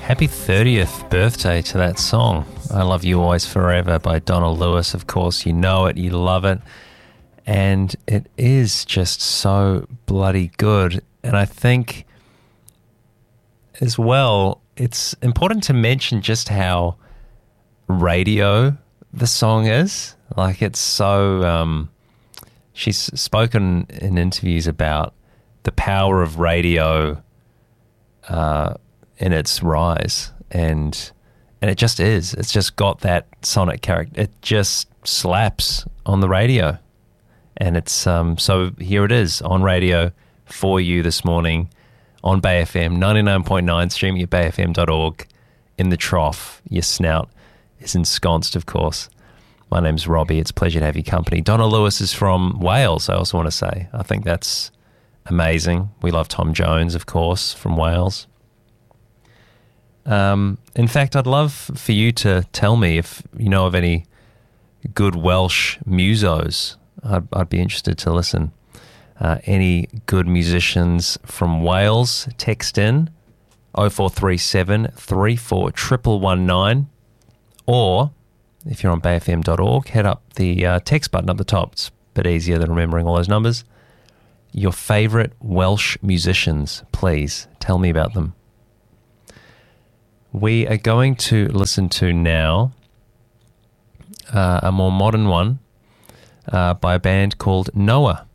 Happy 30th birthday to that song. I Love You Always Forever by Donna Lewis. Of course, you know it, you love it. And it is just so bloody good. And I think as well, it's important to mention just how radio the song is. Like, it's so... she's spoken in interviews about the power of radio in its rise, and it just is. It's just got that sonic character. It just slaps on the radio, and it's so here it is on radio for you this morning on Bay FM 99.9, streaming at bayfm.org. In the trough, your snout is ensconced, of course. My name's Robbie. It's a pleasure to have your company. Donna Lewis is from Wales, I also want to say. I think that's amazing. We love Tom Jones, of course, from Wales. In fact, I'd love for you to tell me if you know of any good Welsh musos. I'd be interested to listen. Any good musicians from Wales, text in 0437 34 119, or if you're on bayfm.org, head up the text button up the top. It's a bit easier than remembering all those numbers. Your favourite Welsh musicians, please tell me about them. We are going to listen to now a more modern one by a band called Noah.